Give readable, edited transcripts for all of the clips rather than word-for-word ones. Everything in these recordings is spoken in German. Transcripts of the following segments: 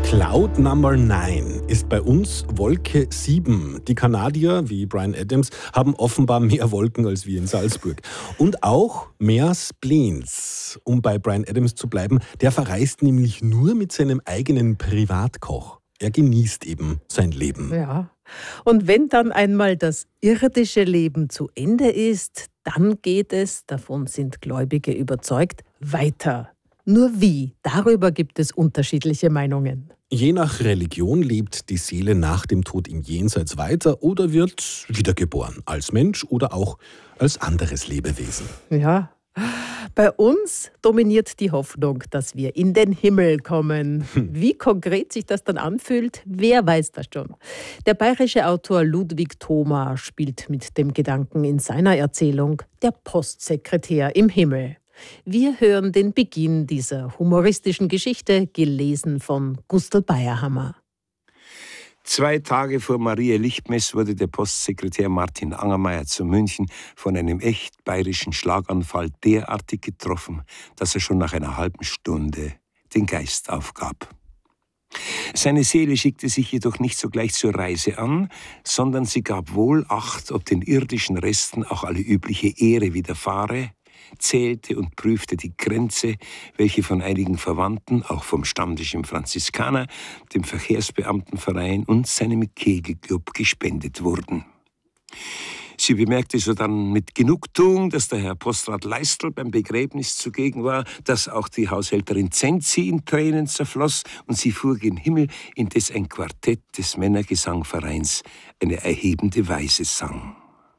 Cloud Number 9 ist bei uns Wolke 7. Die Kanadier, wie Bryan Adams, haben offenbar mehr Wolken als wir in Salzburg. Und auch mehr Spleens. Um bei Bryan Adams zu bleiben, der verreist nämlich nur mit seinem eigenen Privatkoch. Er genießt eben sein Leben. Ja. Und wenn dann einmal das irdische Leben zu Ende ist, dann geht es, davon sind Gläubige überzeugt, weiter. Nur wie? Darüber gibt es unterschiedliche Meinungen. Je nach Religion lebt die Seele nach dem Tod im Jenseits weiter oder wird wiedergeboren, als Mensch oder auch als anderes Lebewesen. Ja, bei uns dominiert die Hoffnung, dass wir in den Himmel kommen. Wie konkret sich das dann anfühlt, wer weiß das schon. Der bayerische Autor Ludwig Thoma spielt mit dem Gedanken in seiner Erzählung Der Postsekretär im Himmel. Wir hören den Beginn dieser humoristischen Geschichte, gelesen von Gustl Bayerhammer. 2 Tage vor Maria-Lichtmess wurde der Postsekretär Martin Angermayer zu München von einem echt bayerischen Schlaganfall derartig getroffen, dass er schon nach einer halben Stunde den Geist aufgab. Seine Seele schickte sich jedoch nicht sogleich zur Reise an, sondern sie gab wohl Acht, ob den irdischen Resten auch alle übliche Ehre widerfahre, zählte und prüfte die Grenze, welche von einigen Verwandten, auch vom Stammtisch im Franziskaner, dem Verkehrsbeamtenverein und seinem Kegelclub gespendet wurden. Sie bemerkte sodann mit Genugtuung, dass der Herr Postrat Leistl beim Begräbnis zugegen war, dass auch die Haushälterin Zenzi in Tränen zerfloss und sie fuhr gen Himmel, indes ein Quartett des Männergesangvereins eine erhebende Weise sang.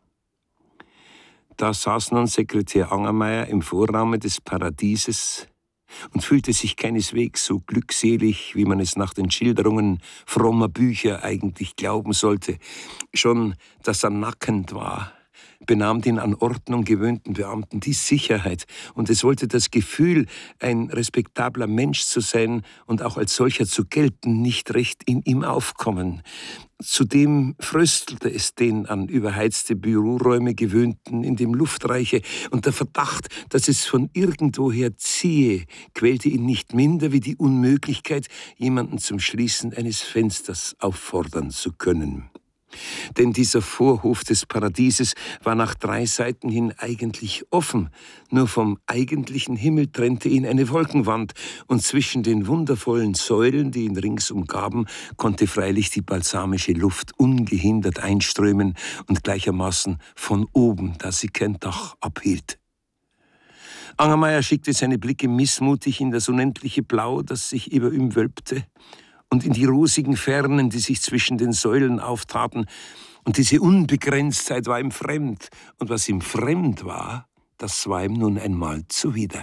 Da saß nun Sekretär Angermayer im Vorraume des Paradieses und fühlte sich keineswegs so glückselig, wie man es nach den Schilderungen frommer Bücher eigentlich glauben sollte. Schon, dass er nackend war, benahm den an Ordnung gewöhnten Beamten die Sicherheit, und es wollte das Gefühl, ein respektabler Mensch zu sein und auch als solcher zu gelten, nicht recht in ihm aufkommen. Zudem fröstelte es den an überheizte Büroräume gewöhnten in dem Luftreiche, und der Verdacht, dass es von irgendwoher ziehe, quälte ihn nicht minder wie die Unmöglichkeit, jemanden zum Schließen eines Fensters auffordern zu können. Denn dieser Vorhof des Paradieses war nach 3 Seiten hin eigentlich offen. Nur vom eigentlichen Himmel trennte ihn eine Wolkenwand, und zwischen den wundervollen Säulen, die ihn rings umgaben, konnte freilich die balsamische Luft ungehindert einströmen und gleichermaßen von oben, da sie kein Dach abhielt. Angermayer schickte seine Blicke missmutig in das unendliche Blau, das sich über ihm wölbte, und in die rosigen Fernen, die sich zwischen den Säulen auftaten. Und diese Unbegrenztheit war ihm fremd. Und was ihm fremd war, das war ihm nun einmal zuwider.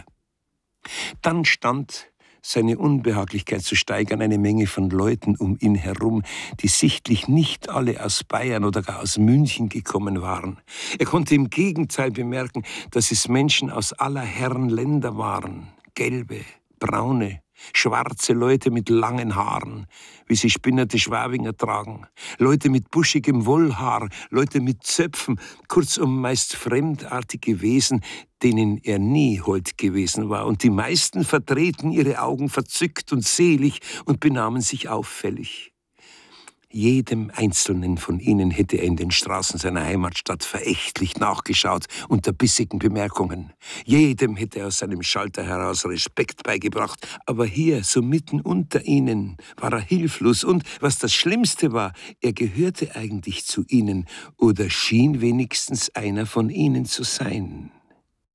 Dann stand, seine Unbehaglichkeit zu steigern, eine Menge von Leuten um ihn herum, die sichtlich nicht alle aus Bayern oder gar aus München gekommen waren. Er konnte im Gegenteil bemerken, dass es Menschen aus aller Herren Länder waren, gelbe, braune, schwarze Leute mit langen Haaren, wie sie spinnerte Schwabinger tragen, Leute mit buschigem Wollhaar, Leute mit Zöpfen, kurzum meist fremdartige Wesen, denen er nie hold gewesen war, und die meisten verdrehten ihre Augen verzückt und selig und benahmen sich auffällig. Jedem Einzelnen von ihnen hätte er in den Straßen seiner Heimatstadt verächtlich nachgeschaut unter bissigen Bemerkungen. Jedem hätte er aus seinem Schalter heraus Respekt beigebracht. Aber hier, so mitten unter ihnen, war er hilflos und, was das Schlimmste war, er gehörte eigentlich zu ihnen oder schien wenigstens einer von ihnen zu sein.